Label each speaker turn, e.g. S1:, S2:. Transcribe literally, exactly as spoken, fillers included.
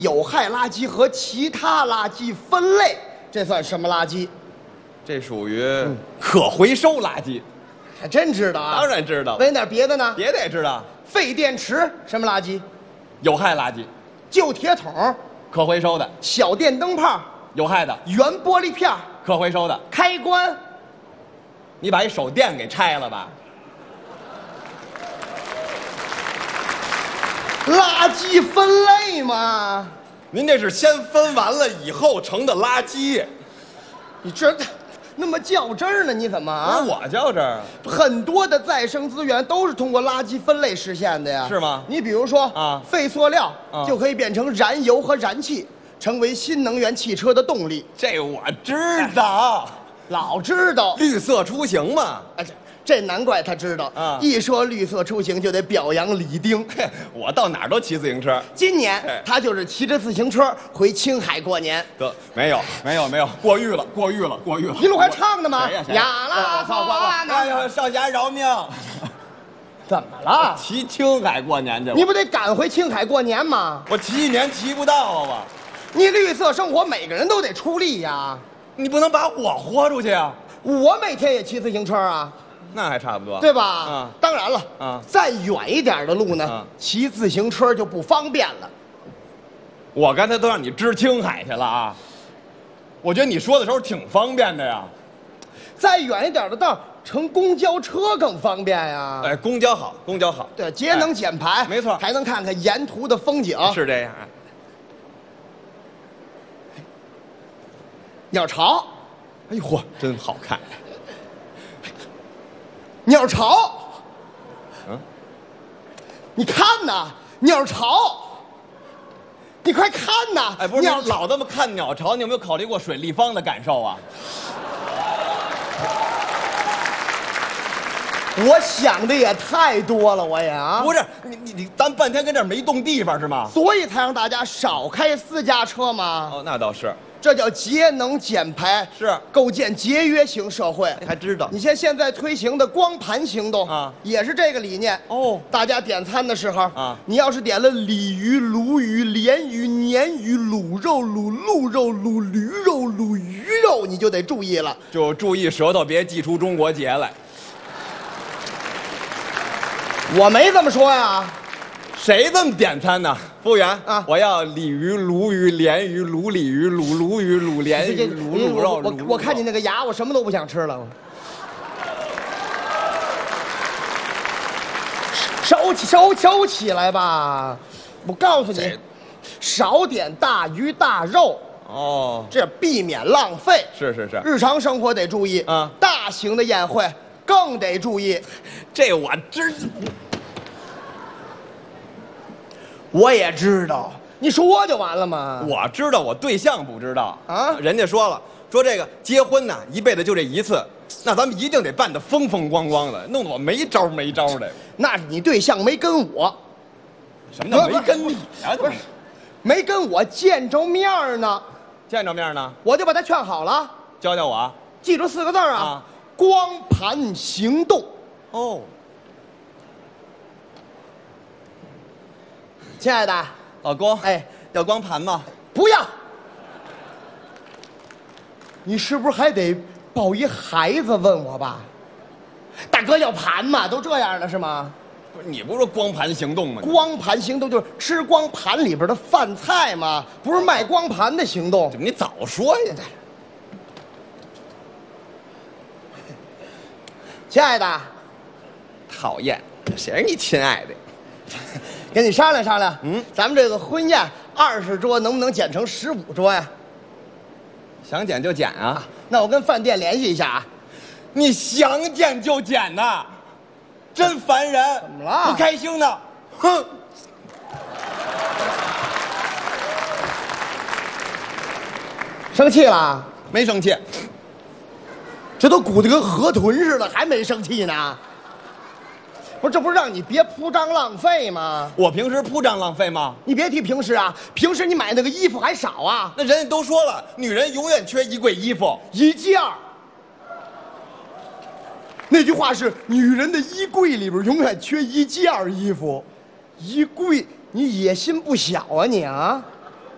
S1: 有害垃圾和其他垃圾分类，这算什么垃圾？
S2: 这属于可回收垃圾。
S1: 还真知道啊！
S2: 当然知道。
S1: 问点别的呢？
S2: 别的也知道。
S1: 废电池什么垃圾？
S2: 有害垃圾。
S1: 旧铁桶
S2: 可回收的。
S1: 小电灯泡
S2: 有害的。
S1: 圆玻璃片
S2: 可回收的。
S1: 开关，
S2: 你把一手电给拆了吧？
S1: 垃圾分类嘛。
S2: 您这是先分完了以后成的垃圾。
S1: 你这那么较真儿呢？你怎么啊？
S2: 我较真儿。
S1: 很多的再生资源都是通过垃圾分类实现的呀。
S2: 是吗？
S1: 你比如说
S2: 啊，
S1: 废塑料
S2: 啊
S1: 就可以变成燃油和燃气，成为新能源汽车的动力。
S2: 这我知道，
S1: 老知道
S2: 绿色出行嘛。
S1: 哎，这这难怪他知道
S2: 啊！
S1: 一说绿色出行就得表扬李丁。
S2: 嘿，我到哪儿都骑自行车。
S1: 今年他就是骑着自行车回青海过年。
S2: 得没有没有没有，过誉了过誉了过誉了。
S1: 一路还唱呢吗？
S2: 谁呀谁
S1: 呀啦
S2: 啦！哎呦，少侠饶命！
S1: 怎么了？
S2: 骑青海过年去了？
S1: 你不得赶回青海过年吗？
S2: 我骑一年骑不到啊！我，
S1: 你绿色生活每个人都得出力呀。
S2: 你不能把我豁出去啊！
S1: 我每天也骑自行车啊。
S2: 那还差不多，
S1: 对吧？
S2: 啊，
S1: 当然了，
S2: 啊，
S1: 再远一点的路呢，
S2: 啊，
S1: 骑自行车就不方便了。
S2: 我刚才都让你支青海去了啊！我觉得你说的时候挺方便的呀。
S1: 再远一点的道，乘公交车更方便呀。
S2: 哎，公交好，公交好，
S1: 对，节能减排，
S2: 哎、没错，
S1: 还能看看沿途的风景。
S2: 是这样。
S1: 鸟巢，
S2: 哎呦嚯，真好看。
S1: 鸟巢，
S2: 嗯，
S1: 你看呐，鸟巢，你快看呐！
S2: 哎，不是，你老这么看鸟巢，你有没有考虑过水立方的感受啊？
S1: 我想的也太多了，我也啊。
S2: 不是，你你你，咱半天跟这儿没动地方是吗？
S1: 所以才让大家少开私家车嘛。
S2: 哦，那倒是。
S1: 这叫节能减排，
S2: 是
S1: 构建节约型社会。
S2: 还知道？
S1: 你像现在推行的光盘行动
S2: 啊，
S1: 也是这个理念。
S2: 哦，
S1: 大家点餐的时候
S2: 啊，
S1: 你要是点了鲤鱼、鲈鱼、鲢鱼、鲶鱼、卤肉、卤鹿肉、卤驴肉、卤鱼肉，你就得注意了，
S2: 就注意舌头别寄出中国结来。
S1: 我没这么说呀。
S2: 谁这么点餐呢？服务员
S1: 啊，
S2: 我要鲤鱼、鲈鱼、鲢鱼、卤鲤鱼、卤鲈鱼、卤鲢鱼、卤卤肉。
S1: 我我看你那个牙，我什么都不想吃了。收起收收起来吧！我告诉你，少点大鱼大肉
S2: 哦，
S1: 这避免浪费。
S2: 是是是，
S1: 日常生活得注意
S2: 啊，
S1: 大型的宴会更得注意。
S2: 这我知。
S1: 我也知道，你说就完了吗？
S2: 我知道，我对象不知道
S1: 啊。
S2: 人家说了，说这个结婚呐，一辈子就这一次，那咱们一定得办得风风光光的，弄得我没招没招的。
S1: 那是你对象没跟我。
S2: 什么叫没跟你啊？
S1: 不是，没跟我见着面呢。
S2: 见着面呢，
S1: 我就把他劝好了。
S2: 教教我，
S1: 记住四个字啊，
S2: 啊
S1: 光盘行动。
S2: 哦。
S1: 亲爱的
S2: 老公，
S1: 哎，
S2: 要光盘吗？
S1: 不要。你是不是还得抱一孩子问我吧？大哥要盘嘛，都这样了是吗？
S2: 不是，你不是说光盘行动吗？
S1: 光盘行动就是吃光盘里边的饭菜嘛，不是卖光盘的行动。
S2: 你早说呀！
S1: 亲爱的，
S2: 讨厌，谁是你亲爱的？
S1: 跟你商量商量，
S2: 嗯，
S1: 咱们这个婚宴二十桌能不能减成十五桌呀？
S2: 想减就减啊！
S1: 那我跟饭店联系一下啊。
S2: 你想减就减呐，真烦人！
S1: 怎么了？
S2: 不开心呢？哼！
S1: 生气了？
S2: 没生气，
S1: 这都鼓得跟河豚似的，还没生气呢？不是，这不是让你别铺张浪费吗？
S2: 我平时铺张浪费吗？
S1: 你别提平时啊，平时你买那个衣服还少啊。
S2: 那人家都说了，女人永远缺一柜衣服，
S1: 一件儿。那句话是：女人的衣柜里边永远缺一件衣服。衣柜，你野心不小啊你啊！